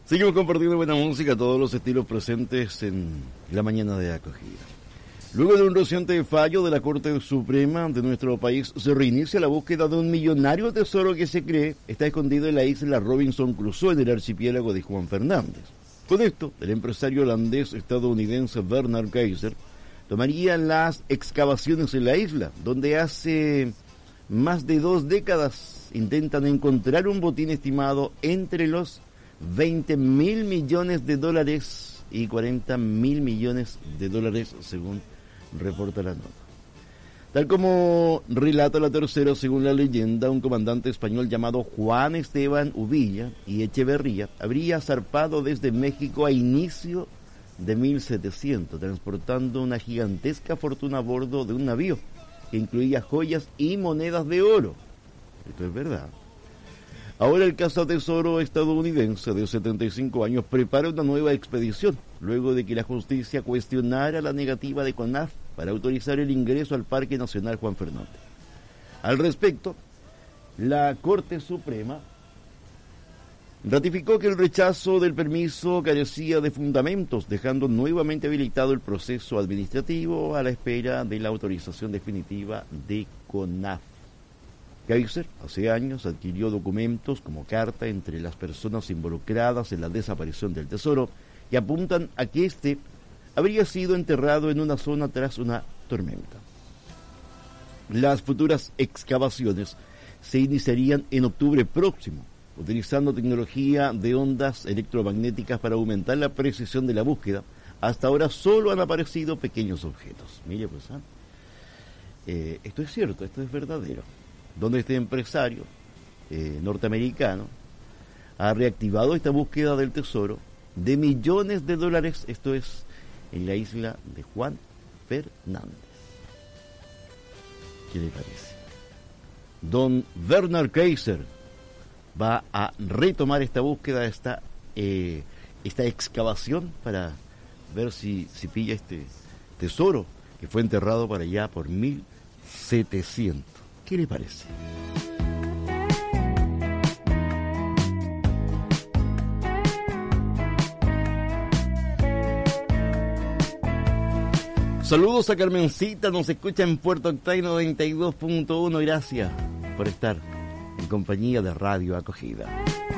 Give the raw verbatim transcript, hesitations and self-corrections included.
Seguimos compartiendo buena música, todos los estilos presentes en la mañana de acogida. Luego de un reciente fallo de la Corte Suprema de nuestro país, se reinicia la búsqueda de un millonario tesoro que se cree está escondido en la isla Robinson Crusoe, en el archipiélago de Juan Fernández. Con esto, el empresario holandés-estadounidense Bernard Kaiser tomaría las excavaciones en la isla, donde hace más de dos décadas intentan encontrar un botín estimado entre los veinte mil millones de dólares y cuarenta mil millones de dólares, según reporta la nota. Tal como relata la tercera, según la leyenda, un comandante español llamado Juan Esteban Uvilla y Echeverría habría zarpado desde México a inicio de mil setecientos, transportando una gigantesca fortuna a bordo de un navío que incluía joyas y monedas de oro. Esto es verdad. Ahora el cazatesoro estadounidense de setenta y cinco años prepara una nueva expedición, luego de que la justicia cuestionara la negativa de CONAF para autorizar el ingreso al Parque Nacional Juan Fernández. Al respecto, la Corte Suprema ratificó que el rechazo del permiso carecía de fundamentos, dejando nuevamente habilitado el proceso administrativo a la espera de la autorización definitiva de CONAF. Kaiser, hace años, adquirió documentos como carta entre las personas involucradas en la desaparición del tesoro que apuntan a que éste habría sido enterrado en una zona tras una tormenta. Las futuras excavaciones se iniciarían en octubre próximo, utilizando tecnología de ondas electromagnéticas para aumentar la precisión de la búsqueda. Hasta ahora solo han aparecido pequeños objetos. Mire, pues, ¿eh? Eh, esto es cierto, esto es verdadero. Donde este empresario eh, norteamericano ha reactivado esta búsqueda del tesoro de millones de dólares, esto es en la isla de Juan Fernández. ¿Qué le parece? Don Bernard Kaiser va a retomar esta búsqueda, esta, eh, esta excavación para ver si, si pilla este tesoro que fue enterrado para allá por mil setecientos. ¿Qué le parece? Saludos a Carmencita, nos escucha en Puerto Octay noventa y dos punto uno. Gracias por estar en compañía de Radio Acogida.